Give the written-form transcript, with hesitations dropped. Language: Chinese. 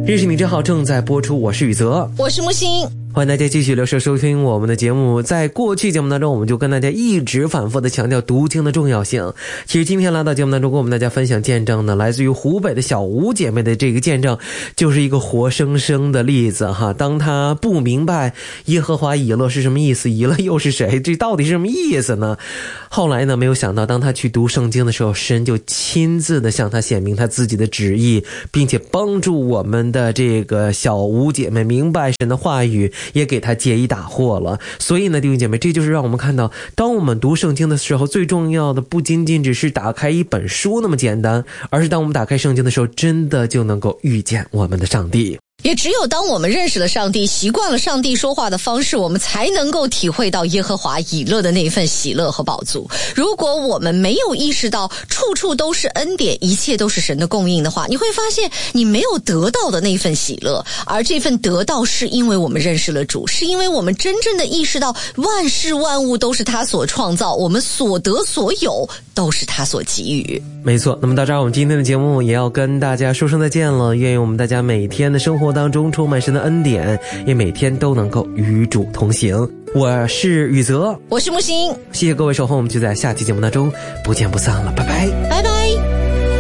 认识你真好正在播出，我是宇泽， 我是木星。 欢迎大家继续留守收听我们的节目。在过去节目当中，我们就跟大家一直反复的强调读经的重要性。其实今天来到节目当中跟我们大家分享见证呢，来自于湖北的小吴姐妹的这个见证，就是一个活生生的例子哈。当她不明白耶和华以勒是什么意思，以勒又是谁，这到底是什么意思呢？后来呢，没有想到当她去读圣经的时候，神就亲自的向她显明他自己的旨意，并且帮助我们的这个小吴姐妹明白神的话语，也给他解疑打惑了。所以呢，弟兄姐妹，这就是让我们看到，当我们读圣经的时候，最重要的不仅仅只是打开一本书那么简单，而是当我们打开圣经的时候，真的就能够遇见我们的上帝。 也只有当我们认识了上帝，习惯了上帝说话的方式，我们才能够体会到耶和华以勒的那份喜乐和饱足。如果我们没有意识到处处都是恩典，一切都是神的供应的话，你会发现你没有得到的那份喜乐，而这份得到是因为我们认识了主，是因为我们真正的意识到万事万物都是他所创造，我们所得所有都是他所给予。 没错，那么到这儿我们今天的节目也要跟大家说声再见了。愿我们大家每天的生活当中充满神的恩典，也每天都能够与主同行。我是宇泽， 我是木星， 谢谢各位守候，我们就在下期节目当中不见不散了，拜拜， 拜拜。